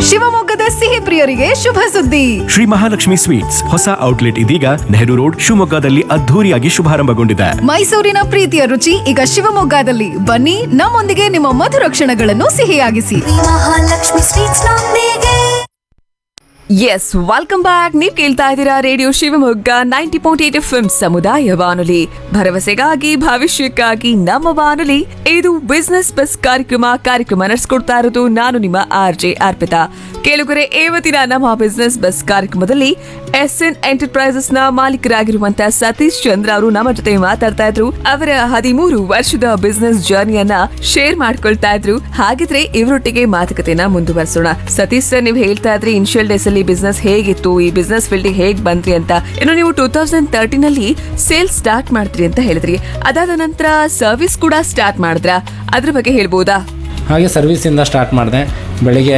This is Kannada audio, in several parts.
ಶಿವಮೊಗ್ಗದ ಸಿಹಿ ಪ್ರಿಯರಿಗೆ ಶುಭ ಸುದ್ದಿ. ಶ್ರೀ ಮಹಾಲಕ್ಷ್ಮಿ ಸ್ವೀಟ್ಸ್ ಹೊಸ ಔಟ್ಲೆಟ್ ಇದೀಗ ನೆಹರು ರೋಡ್ ಶಿವಮೊಗ್ಗದಲ್ಲಿ ಅದ್ಧೂರಿಯಾಗಿ ಶುಭಾರಂಭಗೊಂಡಿದೆ. ಮೈಸೂರಿನ ಪ್ರೀತಿಯ ರುಚಿ ಈಗ ಶಿವಮೊಗ್ಗದಲ್ಲಿ. ಬನ್ನಿ, ನಮ್ಮೊಂದಿಗೆ ನಿಮ್ಮ ಮಧುರ ಕ್ಷಣಗಳನ್ನು ಸಿಹಿಯಾಗಿಸಿ. ಮಹಾಲಕ್ಷ್ಮಿ ಸ್ವೀಟ್ಸ್ ನೊಂದಿಗೆ. S, welcome back. ನೀವು ಕೇಳ್ತಾ ಇದ್ದೀರಾ ರೇಡಿಯೋ ಶಿವಮೊಗ್ಗ 90.8 FM ಸಮುದಾಯ ಬಾನುಲಿ, ಭರವಸೆಗಾಗಿ ಭವಿಷ್ಯಕ್ಕಾಗಿ ನಮ್ಮ ಬಾನುಲಿ. ಇದು ಬಿಸ್ನೆಸ್ ಬಸ್ ಕಾರ್ಯಕ್ರಮ ನಡೆಸ್ಕೊಡ್ತಾ ಇರೋದು ನಾನು ನಿಮ್ಮ RJ ಅರ್ಪಿತಾ. ಕೇಳುಗರೆ, ಇವತ್ತಿನ ನಮ್ಮ ಬಿಸ್ನೆಸ್ ಬಸ್ ಕಾರ್ಯಕ್ರಮದಲ್ಲಿ SN ಎಂಟರ್ಪ್ರೈಸಸ್ ನ ಮಾಲೀಕರಾಗಿರುವಂತಹ ಸತೀಶ್ ಚಂದ್ರ ಅವರು ನಮ್ಮ ಜೊತೆ ಮಾತಾಡ್ತಾ ಇದ್ರು. ಅವರ 13 ವರ್ಷದ ಬಿಸ್ನೆಸ್ ಜರ್ನಿಯನ್ನ ಶೇರ್ ಮಾಡ್ಕೊಳ್ತಾ ಇದ್ರು. ಹಾಗಿದ್ರೆ ಇವರೊಟ್ಟಿಗೆ ಮಾತುಕತೆನ ಮುಂದುವರಿಸೋಣ. ಸತೀಶ್ ಸರ್, ನೀವು ಹೇಳ್ತಾ ಇದ್ರಿ ಇನಿಷಿಯಲ್ ಡೇಸ್ ಅಲ್ಲಿ ಬಿಸ್ನೆಸ್ ಹೇಗಿತ್ತು, ಈ ಬಿಸ್ನೆಸ್ ಫೀಲ್ಡ್ ಹೇಗ್ ಬಂದ್ರಿ ಅಂತ. ಇನ್ನು ನೀವು 2013 ಅಲ್ಲಿ ಸೇಲ್ಸ್ ಸ್ಟಾರ್ಟ್ ಮಾಡ್ತೀರಿ ಅಂತ ಹೇಳಿದ್ರಿ. ಅದಾದ ನಂತರ ಸರ್ವಿಸ್ ಕೂಡ ಸ್ಟಾರ್ಟ್ ಮಾಡಿದ್ರ, ಅದ್ರ ಬಗ್ಗೆ ಹೇಳ್ಬೋದಾ? ಹಾಗೆ ಸರ್ವಿಸಿಂದ ಸ್ಟಾರ್ಟ್ ಮಾಡಿದೆ. ಬೆಳಿಗ್ಗೆ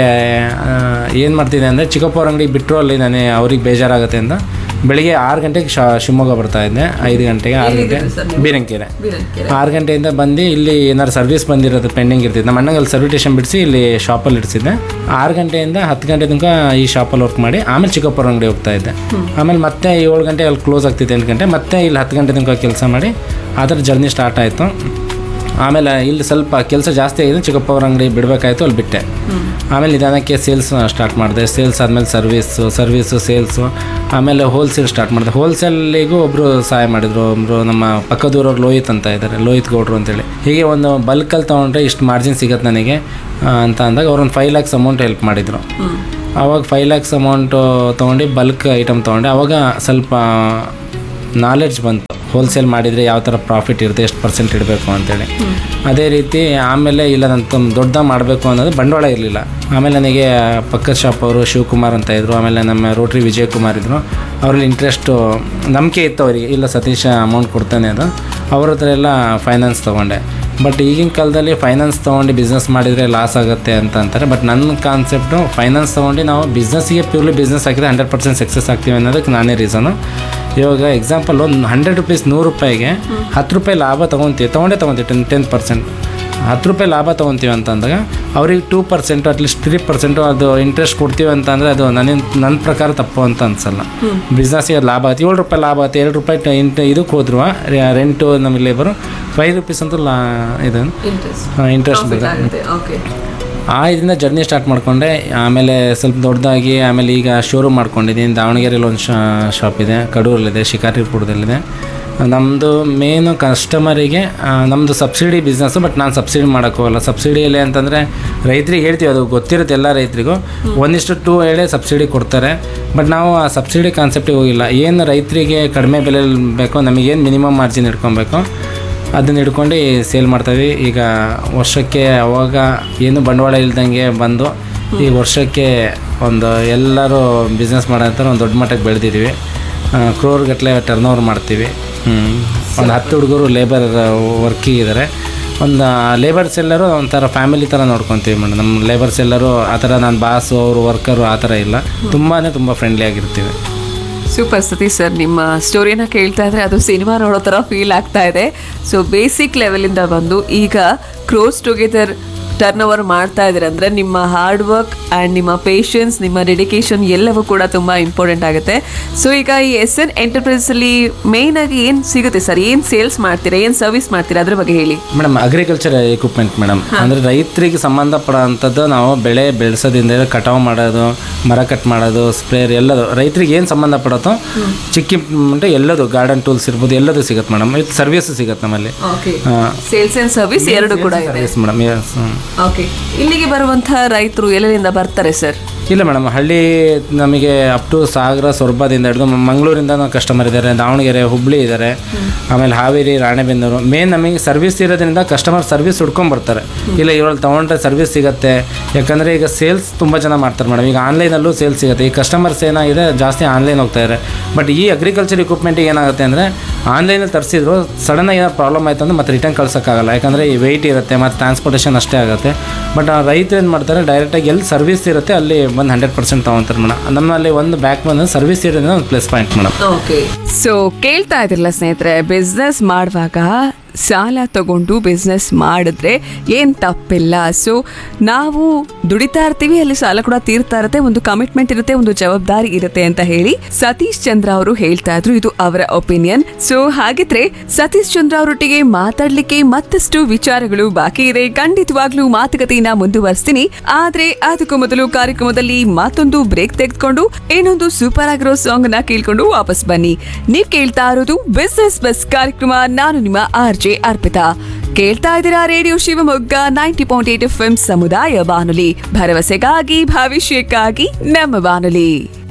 ಏನು ಮಾಡ್ತಿದ್ದೆ ಅಂದರೆ, ಚಿಕ್ಕಪ್ಪವ್ರ ಅಂಗಡಿ ಬಿಟ್ಟರು ಅಲ್ಲಿ ನಾನು ಅವ್ರಿಗೆ ಬೇಜಾರಾಗುತ್ತೆ ಅಂತ ಬೆಳಿಗ್ಗೆ 6 ಗಂಟೆಗೆ ಶಿವಮೊಗ್ಗ ಬರ್ತಾಯಿದ್ದೆ. 5 ಗಂಟೆಗೆ 6 ಗಂಟೆ ಬೀರಂಕೆರೆ 6 ಗಂಟೆಯಿಂದ ಬಂದು ಇಲ್ಲಿ ಏನಾದ್ರು ಸರ್ವಿಸ್ ಬಂದಿರೋದು ಪೆಂಡಿಂಗ್ ಇರ್ತಿತ್ತು. ನಮ್ಮ ಅಣ್ಣಂಗೆ ಅಲ್ಲಿ ಸರ್ವಿಟೇಷನ್ ಬಿಡಿಸಿ ಇಲ್ಲಿ ಶಾಪಲ್ಲಿ ಇಡಿಸಿದ್ದೆ. 6 ಗಂಟೆಯಿಂದ 10 ಗಂಟೆ ತನಕ ಈ ಶಾಪಲ್ಲಿ ವರ್ಕ್ ಮಾಡಿ ಆಮೇಲೆ ಚಿಕ್ಕಪ್ಪವ್ರ ಅಂಗಡಿ ಹೋಗ್ತಾಯಿದ್ದೆ. ಆಮೇಲೆ ಮತ್ತೆ 7 ಗಂಟೆ ಅಲ್ಲಿ ಕ್ಲೋಸ್ ಆಗ್ತಿತ್ತು, 8 ಗಂಟೆ ಮತ್ತೆ ಇಲ್ಲಿ 10 ಗಂಟೆ ತನಕ ಕೆಲಸ ಮಾಡಿ ಅದರ ಜರ್ನಿ ಸ್ಟಾರ್ಟ್ ಆಯಿತು. ಆಮೇಲೆ ಇಲ್ಲಿ ಸ್ವಲ್ಪ ಕೆಲಸ ಜಾಸ್ತಿ ಆಗಿದೆ, ಚಿಕ್ಕಪ್ಪವ್ರ ಅಂಗಡಿ ಬಿಡಬೇಕಾಯ್ತು, ಅಲ್ಲಿ ಬಿಟ್ಟೆ. ಆಮೇಲೆ ನಿಧಾನಕ್ಕೆ ಸೇಲ್ಸ್ ಸ್ಟಾರ್ಟ್ ಮಾಡಿದೆ. ಸೇಲ್ಸ್ ಆದಮೇಲೆ ಸರ್ವೀಸು ಸೇಲ್ಸು, ಆಮೇಲೆ ಹೋಲ್ಸೇಲ್ ಸ್ಟಾರ್ಟ್ ಮಾಡಿದೆ. ಹೋಲ್ಸೇಲಿಗೂ ಒಬ್ಬರು ಸಹಾಯ ಮಾಡಿದರು. ಒಬ್ಬರು ನಮ್ಮ ಪಕ್ಕದೂರವ್ರು ಲೋಹಿತ್ ಅಂತ ಇದ್ದಾರೆ, ಲೋಹಿತ್ ಗೌಡ್ರು ಅಂತೇಳಿ. ಹೀಗೆ ಒಂದು ಬಲ್ಕಲ್ಲಿ ತೊಗೊಂಡ್ರೆ ಇಷ್ಟು ಮಾರ್ಜಿನ್ ಸಿಗುತ್ತೆ ನನಗೆ ಅಂತ ಅಂದಾಗ ಅವ್ರೊಂದು 5 lakhs ಅಮೌಂಟ್ ಹೆಲ್ಪ್ ಮಾಡಿದರು. ಆವಾಗ 5 lakhs ಅಮೌಂಟು ತೊಗೊಂಡು ಬಲ್ಕ್ ಐಟಮ್ ತೊಗೊಂಡೆ. ಆವಾಗ ಸ್ವಲ್ಪ ನಾಲೆಡ್ಜ್ ಬಂತು, ಹೋಲ್ಸೇಲ್ ಮಾಡಿದರೆ ಯಾವ ಥರ ಪ್ರಾಫಿಟ್ ಇರುತ್ತೆ, ಎಷ್ಟು % ಇಡಬೇಕು ಅಂತೇಳಿ. ಅದೇ ರೀತಿ ಆಮೇಲೆ ಇಲ್ಲ ನಾನು ದೊಡ್ಡ ಮಾಡಬೇಕು ಅನ್ನೋದು ಬಂಡವಾಳ ಇರಲಿಲ್ಲ. ಆಮೇಲೆ ನನಗೆ ಪಕ್ಕದ ಶಾಪ್ ಅವರು ಶಿವಕುಮಾರ್ ಅಂತ ಇದ್ದರು, ಆಮೇಲೆ ನಮ್ಮ ರೋಟ್ರಿ ವಿಜಯ್ ಕುಮಾರ್ ಇದ್ದರು. ಅವರಲ್ಲಿ ಇಂಟ್ರೆಸ್ಟು ನಂಬಿಕೆ ಇತ್ತು ಅವರಿಗೆ, ಇಲ್ಲ ಸತೀಶ ಅಮೌಂಟ್ ಕೊಡ್ತಾನೆ ಅದು. ಅವ್ರ ಹತ್ರ ಎಲ್ಲ ಫೈನಾನ್ಸ್ ತೊಗೊಂಡೆ. ಬಟ್ ಈಗಿನ ಕಾಲದಲ್ಲಿ ಫೈನಾನ್ಸ್ ತೊಗೊಂಡು ಬಿಸ್ನೆಸ್ ಮಾಡಿದರೆ ಲಾಸ್ ಆಗುತ್ತೆ ಅಂತ ಅಂತಾರೆ. ಬಟ್ ನನ್ನ ಕಾನ್ಸೆಪ್ಟು ಫೈನಾನ್ಸ್ ತೊಗೊಂಡು ನಾವು ಬಿಸ್ನೆಸ್ಸಿಗೆ ಪ್ಯೂರ್ಲಿ ಬಿಸ್ನೆಸ್ ಹಾಕಿದ್ರೆ 100% ಸಕ್ಸಸ್ ಆಗ್ತೀವಿ ಅನ್ನೋದಕ್ಕೆ ನಾನೇ ರೀಸನು. ಇವಾಗ ಎಕ್ಸಾಂಪಲ್, ಒಂದು 100 rupees 100 ರೂಪಾಯಿಗೆ 10 ರೂಪಾಯಿ ಲಾಭ ತೊಗೊತೀವಿ 10% 10 ರೂಪಾಯಿ ಲಾಭ ತೊಗೊತೀವಿ ಅಂತಂದಾಗ ಅವ್ರಿಗೆ 2% ಅಟ್ಲೀಸ್ಟ್ 3% ಅದು ಇಂಟ್ರೆಸ್ಟ್ ಕೊಡ್ತೀವಿ ಅಂತ ಅಂದರೆ ಅದು ನನ್ನ ಪ್ರಕಾರ ತಪ್ಪು ಅಂತ ಅನ್ಸಲ್ಲ. ಬಿಸ್ನೆಸ್ಸಿಗೆ ಲಾಭ ಆಗುತ್ತೆ, 7 ರೂಪಾಯಿ ಲಾಭ ಆಗುತ್ತೆ, 2 ರೂಪಾಯಿ ಇದಕ್ಕೆ ಹೋದ್ರು ರೆಂಟು ನಮಗೆ ಲೇಬರು 5 rupees ಅಂತೂ ಇದು ಇಂಟ್ರೆಸ್ಟ್ ಬೇಕು. ಆ ಇದರಿಂದ ಜರ್ನಿ ಸ್ಟಾರ್ಟ್ ಮಾಡಿಕೊಂಡೆ. ಆಮೇಲೆ ಸ್ವಲ್ಪ ದೊಡ್ಡದಾಗಿ ಆಮೇಲೆ ಈಗ ಶೋರೂಮ್ ಮಾಡ್ಕೊಂಡಿದ್ದೀನಿ. ದಾವಣಗೆರೆಯಲ್ಲಿ ಒಂದು ಶಾಪ್ ಇದೆ, ಕಡೂರಲ್ಲಿದೆ, ಶಿಕಾರಿಪುರದಲ್ಲಿದೆ. ನಮ್ಮದು ಮೇನು ಕಸ್ಟಮರಿಗೆ ನಮ್ಮದು ಸಬ್ಸಿಡಿ ಬಿಸ್ನೆಸ್ಸು. ಬಟ್ ನಾನು ಸಬ್ಸಿಡಿ ಮಾಡೋಕ್ಕೋಗಲ್ಲ. ಸಬ್ಸಿಡಿಯಲ್ಲಿ ಅಂತಂದರೆ ರೈತರಿಗೆ ಹೇಳ್ತೀವಿ, ಅದು ಗೊತ್ತಿರುತ್ತೆ ಎಲ್ಲ ರೈತರಿಗೂ, 1:2 ಹೇಳಿ ಸಬ್ಸಿಡಿ ಕೊಡ್ತಾರೆ. ಬಟ್ ನಾವು ಆ ಸಬ್ಸಿಡಿ ಕಾನ್ಸೆಪ್ಟಿಗೆ ಹೋಗಿಲ್ಲ. ಏನು ರೈತರಿಗೆ ಕಡಿಮೆ ಬೆಲೆಯಲ್ಲಿ ಬೇಕೋ, ನಮಗೇನು ಮಿನಿಮಮ್ ಮಾರ್ಜಿನ್ ಇಟ್ಕೊಬೇಕು ಅದನ್ನು ಹಿಡ್ಕೊಂಡು ಸೇಲ್ ಮಾಡ್ತಾಯಿದ್ವಿ. ಈಗ ವರ್ಷಕ್ಕೆ ಅವಾಗ ಏನು ಬಂಡವಾಳ ಇಲ್ದಂಗೆ ಬಂದು ಈಗ ವರ್ಷಕ್ಕೆ ಒಂದು ಎಲ್ಲರೂ ಬಿಸ್ನೆಸ್ ಮಾಡೋ ಒಂದು ದೊಡ್ಡ ಮಟ್ಟಕ್ಕೆ ಬೆಳೆದಿದ್ದೀವಿ. ಕ್ರೋರ್ಗಟ್ಟಲೆ ಟರ್ನ್ ಮಾಡ್ತೀವಿ. ಒಂದು 10 ಹುಡುಗರು ಲೇಬರ್ ವರ್ಕಿಗಿದ್ದಾರೆ. ಒಂದು ಲೇಬರ್ಸ್ ಎಲ್ಲರೂ ಒಂಥರ ಫ್ಯಾಮಿಲಿ ಥರ ನೋಡ್ಕೊತೀವಿ ಮೇಡಮ್. ನಮ್ಮ ಲೇಬರ್ಸ್ ಎಲ್ಲರೂ ಆ ಥರ ನಾನು ಬಾಸು ಅವರು ವರ್ಕರು ಆ ಥರ ಇಲ್ಲ, ತುಂಬ ಫ್ರೆಂಡ್ಲಿ ಆಗಿರ್ತೀವಿ. ಸೂಪರ್ ಸತೀಶ್ ಸರ್, ನಿಮ್ಮ ಸ್ಟೋರಿನ ಕೇಳ್ತಾ ಇದ್ರೆ ಅದು ಸಿನಿಮಾ ನೋಡೋ ಥರ ಫೀಲ್ ಆಗ್ತಾ ಇದೆ. ಸೊ ಬೇಸಿಕ್ ಲೆವೆಲಿಂದ ಬಂದು ಈಗ ಕ್ರೋಸ್ ಟುಗೆದರ್ ಟರ್ನ್ ಓವರ್ ಮಾಡ್ತಾ ಇದ್ದೀರ ಅಂದರೆ ನಿಮ್ಮ ಹಾರ್ಡ್ ವರ್ಕ್ ಆ್ಯಂಡ್ ನಿಮ್ಮ ಪೇಷನ್ಸ್, ನಿಮ್ಮ ಡೆಡಿಕೇಶನ್ ಎಲ್ಲವೂ ಕೂಡ ತುಂಬ ಇಂಪಾರ್ಟೆಂಟ್ ಆಗುತ್ತೆ. ಸೊ ಈಗ ಈ SN ಎಂಟರ್ಪ್ರೈಸಲ್ಲಿ ಮೇಯ್ನ್ ಆಗಿ ಏನು ಸಿಗುತ್ತೆ ಸರ್? ಏನು ಸೇಲ್ಸ್ ಮಾಡ್ತೀರಾ, ಏನು ಸರ್ವಿಸ್ ಮಾಡ್ತೀರಾ, ಅದ್ರ ಬಗ್ಗೆ ಹೇಳಿ ಮೇಡಮ್. Agriculture equipment madam. ಅಂದರೆ ರೈತರಿಗೆ ಸಂಬಂಧಪಡೋಂಥದ್ದು ನಾವು ಬೆಳೆ ಬೆಳೆಸೋದ್ರಿಂದ ಕಟಾವು ಮಾಡೋದು, ಮರ ಕಟ್ ಮಾಡೋದು, ಸ್ಪ್ರೇಯರ್ ಎಲ್ಲದು ರೈತರಿಗೆ ಏನು ಸಂಬಂಧಪಡುತ್ತೋ ಚಿಕ್ಕ ಎಲ್ಲದು ಗಾರ್ಡನ್ ಟೂಲ್ಸ್ ಇರ್ಬೋದು, ಎಲ್ಲದು ಸಿಗುತ್ತೆ ಮೇಡಮ್. ಇದು ಸರ್ವಿಸ್ ಸಿಗುತ್ತೆ ನಮ್ಮಲ್ಲಿ. ಸೇಲ್ಸ್ ಆ್ಯಂಡ್ ಸರ್ವಿಸ್ ಎರಡು ಕೂಡ ಇದೆ ಮೇಡಮ್. ಓಕೆ, ಇಲ್ಲಿಗೆ ಬರುವಂತಹ ರೈತರು ಎಲ್ಲೆಲ್ಲಿಂದ ಬರ್ತಾರೆ ಸರ್? ಇಲ್ಲ ಮೇಡಮ್, ಹಳ್ಳಿ ನಮಗೆ ಅಪ್ ಟು ಸಾಗರ, ಸೊರಬದಿಂದ ಹಿಡಿದು ಮಂಗಳೂರಿಂದ ಕಸ್ಟಮರ್ ಇದ್ದಾರೆ, ದಾವಣಗೆರೆ, ಹುಬ್ಬಳ್ಳಿ ಇದ್ದಾರೆ, ಆಮೇಲೆ ಹಾವೇರಿ, ರಾಣೆಬೆನ್ನೂರು. ಮೇನ್ ನಮಗೆ ಸರ್ವಿಸ್ ಇರೋದ್ರಿಂದ ಕಸ್ಟಮರ್ ಸರ್ವಿಸ್ ಹುಡ್ಕೊಂಡ್ಬರ್ತಾರೆ. ಇಲ್ಲ ಇವ್ರಲ್ಲಿ ತೊಗೊಂಡ್ರೆ ಸರ್ವಿಸ್ ಸಿಗುತ್ತೆ. ಯಾಕಂದರೆ ಈಗ ಸೇಲ್ಸ್ ತುಂಬ ಜನ ಮಾಡ್ತಾರೆ ಮೇಡಮ್. ಈಗ ಆನ್ಲೈನಲ್ಲೂ ಸೇಲ್ಸ್ ಸಿಗುತ್ತೆ. ಈ ಕಸ್ಟಮರ್ಸ್ ಏನಾಗಿದೆ ಜಾಸ್ತಿ ಆನ್ಲೈನ್ ಹೋಗ್ತಾಯಿದ್ದಾರೆ. ಬಟ್ ಈ ಅಗ್ರಿಕಲ್ಚರ್ ಇಕ್ವಿಪ್ಮೆಂಟಿಗೆ ಏನಾಗುತ್ತೆ ಅಂದರೆ ಆನ್ಲೈನಲ್ಲಿ ತರಿಸಿದ್ರು ಸಡನ್ನಾಗಿ ಏನೋ ಪ್ರಾಬ್ಲಮ್ ಆಯಿತು ಅಂದರೆ ಮತ್ತೆ ರಿಟರ್ನ್ ಕಳ್ಸೋಕ್ಕಾಗಲ್ಲ. ಯಾಕಂದರೆ ಈ ವೆಯ್ಟ್ ಇರುತ್ತೆ ಮತ್ತು ಟ್ರಾನ್ಸ್ಪೋರ್ಟೇಷನ್ ಅಷ್ಟೇ ಆಗುತ್ತೆ. ಬಟ್ ಆ ರೈತರು ಏನು ಮಾಡ್ತಾರೆ, ಡೈರೆಕ್ಟಾಗಿ ಎಲ್ಲಿ ಸರ್ವಿಸ್ ಇರುತ್ತೆ ಅಲ್ಲಿ ಒಂದು 100% ತೊಗೊತಾರೆ ಮೇಡಮ್. ನಮ್ಮಲ್ಲಿ ಒಂದು ಬ್ಯಾಕ್ ಬಂದು ಸರ್ವಿಸ್ ಇರೋದ್ರಿಂದ ಒಂದು plus point madam. Okay, so ಕೇಳ್ತಾ ಇದ್ರಲ್ಲ ಸ್ನೇಹಿತರೆ, ಬಿಸ್ನೆಸ್ ಮಾಡುವಾಗ ಸಾಲ ತಗೊಂಡು ಬಿಸ್ನೆಸ್ ಮಾಡಿದ್ರೆ ಏನ್ ತಪ್ಪಿಲ್ಲ. ಸೊ ನಾವು ದುಡಿತಾ ಇರ್ತೀವಿ, ಅಲ್ಲಿ ಸಾಲ ಕೂಡ ತೀರ್ತಾ ಇರುತ್ತೆ, ಒಂದು ಕಮಿಟ್ಮೆಂಟ್ ಇರುತ್ತೆ, ಒಂದು ಜವಾಬ್ದಾರಿ ಇರುತ್ತೆ ಅಂತ ಹೇಳಿ ಸತೀಶ್ ಚಂದ್ರ ಅವರು ಹೇಳ್ತಾ ಇದ್ರು. ಇದು ಅವರ ಒಪಿನಿಯನ್. ಸೊ ಹಾಗಿದ್ರೆ ಸತೀಶ್ ಚಂದ್ರ ಅವರೊಟ್ಟಿಗೆ ಮಾತಾಡ್ಲಿಕ್ಕೆ ಮತ್ತಷ್ಟು ವಿಚಾರಗಳು ಬಾಕಿ ಇದೆ. ಖಂಡಿತವಾಗ್ಲೂ ಮಾತುಕತೆಯನ್ನ ಮುಂದುವರಿಸ್ತೀನಿ. ಆದ್ರೆ ಅದಕ್ಕೂ ಮೊದಲು ಕಾರ್ಯಕ್ರಮದಲ್ಲಿ ಮತ್ತೊಂದು ಬ್ರೇಕ್ ತೆಗೆದುಕೊಂಡು ಇನ್ನೊಂದು ಸೂಪರ್ ಆಗಿರೋ ಸಾಂಗ್ ನ ಕೇಳ್ಕೊಂಡು ವಾಪಸ್ ಬನ್ನಿ. ನೀವ್ ಕೇಳ್ತಾ ಇರೋದು ಬಿಸ್ನೆಸ್ ಬಸ್ ಕಾರ್ಯಕ್ರಮ. ನಾನು ನಿಮ್ಮ RJ ಅರ್ಪಿತಾ. ಕೇಳ್ತಾ ಇದ್ದೀರಾ ರೇಡಿಯೋ ಶಿವಮೊಗ್ಗ 90.8 FM ಸಮುದಾಯ ಬಾನುಲಿ, ಭರವಸೆಗಾಗಿ ಭವಿಷ್ಯಕ್ಕಾಗಿ ನಮ್ಮ ಬಾನುಲಿ.